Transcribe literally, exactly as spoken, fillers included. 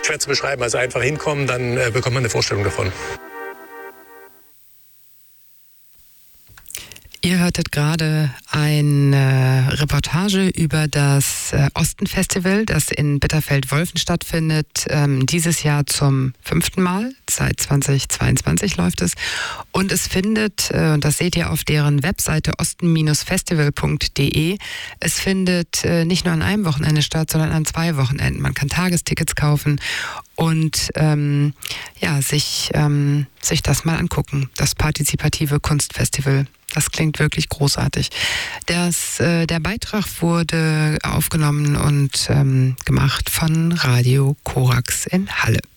schwer zu beschreiben. Also einfach hinkommen, dann äh, bekommt man eine Vorstellung davon. Ihr hörtet gerade eine Reportage über das äh, Osten-Festival, das in Bitterfeld-Wolfen stattfindet. Ähm, dieses Jahr zum fünften Mal, seit zweitausendzweiundzwanzig läuft es. Und es findet, äh, und das seht ihr auf deren Webseite osten Festival punkt de, es findet äh, nicht nur an einem Wochenende statt, sondern an zwei Wochenenden. Man kann Tagestickets kaufen und ähm, ja, sich, ähm, sich das mal angucken, das partizipative Kunstfestival. Das klingt wirklich großartig. Das, äh, der Beitrag wurde aufgenommen und ähm, gemacht von Radio Korax in Halle.